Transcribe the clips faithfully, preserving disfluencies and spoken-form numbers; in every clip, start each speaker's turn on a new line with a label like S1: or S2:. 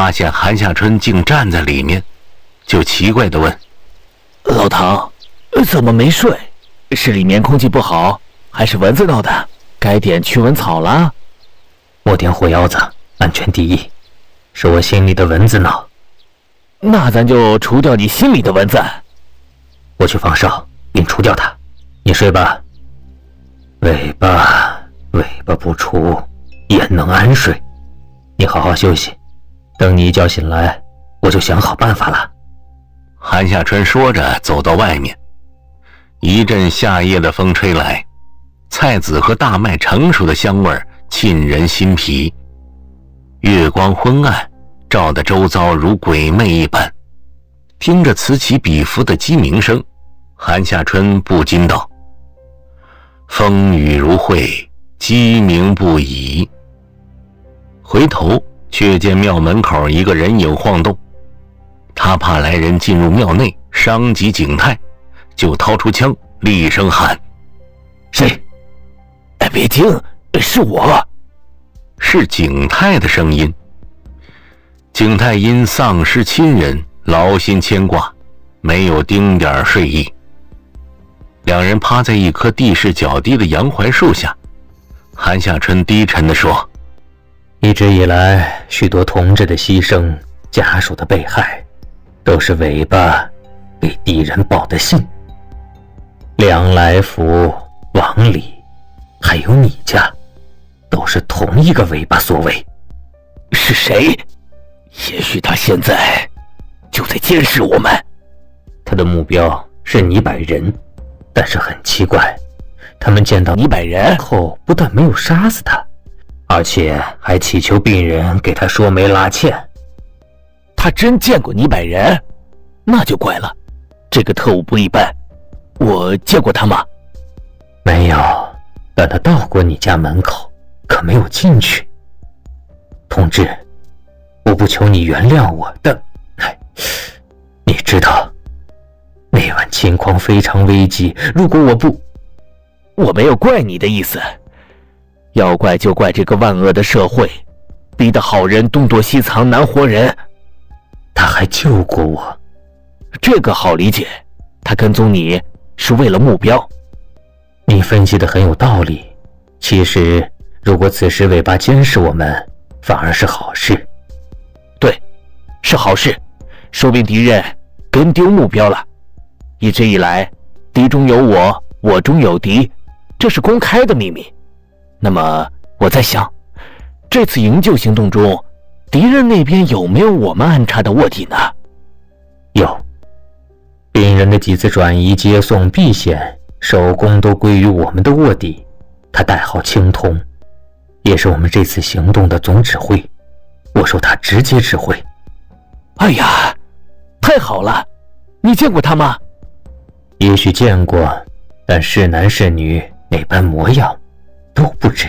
S1: 发现韩夏春竟站在里面，就奇怪地问：
S2: 老唐，怎么没睡？是里面空气不好，还是蚊子闹的？该点驱蚊草了。
S3: 莫点火腰子，安全第一。是我心里的蚊子闹。
S2: 那咱就除掉你心里的蚊子。
S3: 我去放哨，并除掉它。你睡吧。尾巴，尾巴不除，焉能安睡？你好好休息，等你一觉醒来，我就想好办法了。
S1: 韩夏春说着走到外面，一阵夏夜的风吹来，菜籽和大麦成熟的香味沁人心脾。月光昏暗，照得周遭如鬼魅一般。听着此起彼伏的鸡鸣声，韩夏春不禁道：风雨如晦，鸡鸣不已。回头却见庙门口一个人影晃动，他怕来人进入庙内伤及景泰，就掏出枪厉声喊：
S2: 谁？哎，别听，是我。
S1: 是景泰的声音。景泰因丧失亲人，劳心牵挂，没有丁点睡意。两人趴在一棵地势较低的杨槐树下，韩夏春低沉地说：
S3: 一直以来，许多同志的牺牲，家属的被害，都是尾巴给敌人报的信。梁来福、王李，还有你家，都是同一个尾巴所为。
S2: 是谁？也许他现在就在监视我们。
S3: 他的目标是倪百人，但是很奇怪，他们见到
S2: 倪百人
S3: 后，不但没有杀死他，而且还祈求病人给他说媒拉纤。
S2: 他真见过倪百人？那就怪了，这个特务不一般。我见过他吗？
S3: 没有，但他到过你家门口，可没有进去。同志，我不求你原谅我，但你知道那晚情况非常危急，如果我不……
S2: 我没有怪你的意思，要怪就怪这个万恶的社会，逼得好人东躲西藏，难活人。
S3: 他还救过我，
S2: 这个好理解，他跟踪你是为了目标。
S3: 你分析的很有道理，其实如果此时尾巴监视我们，反而是好事。
S2: 对，是好事，说明敌人跟丢目标了。一直以来，敌中有我，我中有敌，这是公开的秘密。那么我在想，这次营救行动中，敌人那边有没有我们安插的卧底呢？
S3: 有，病人的几次转移、接送、避险，手工都归于我们的卧底。他代号青铜，也是我们这次行动的总指挥，我受他直接指挥。
S2: 哎呀，太好了！你见过他吗？
S3: 也许见过，但是男是女，哪般模样都不知。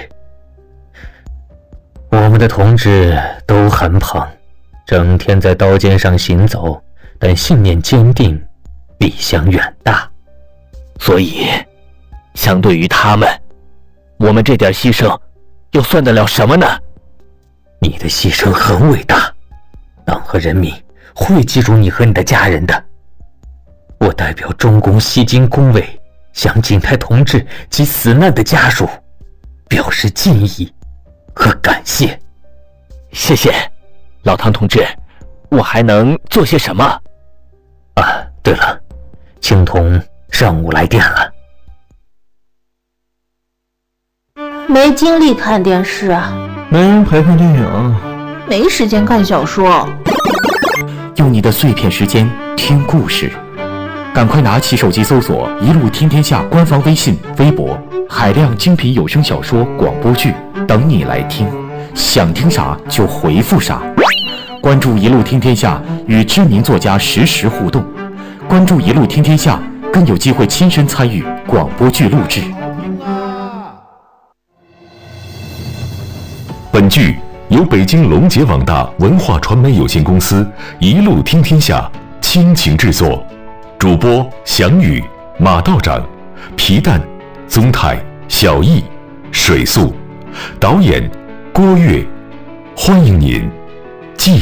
S3: 我们的同志都很捧，整天在刀尖上行走，但信念坚定，理想远大。
S2: 所以相对于他们，我们这点牺牲又算得了什么呢？
S3: 你的牺牲很伟大，党和人民会记住你和你的家人的。我代表中共西京工委向景泰同志及死难的家属表示敬意和感谢。
S2: 谢谢，老唐同志，我还能做些什么？
S3: 啊，对了，青铜上午来电了。
S4: 没精力看电视啊，
S5: 没人陪看电影，
S4: 没时间看小说。
S6: 用你的碎片时间听故事，赶快拿起手机搜索一路听天下官方微信、微博，海量精品有声小说、广播剧等你来听，想听啥就回复啥。关注一路听天下，与知名作家实时互动。关注一路听天下，更有机会亲身参与广播剧录制。
S7: 本剧由北京龙杰网大文化传媒有限公司一路听天下倾情制作，主播翔宇、马道长、皮蛋、宗泰、小易、水素，导演郭跃，欢迎您。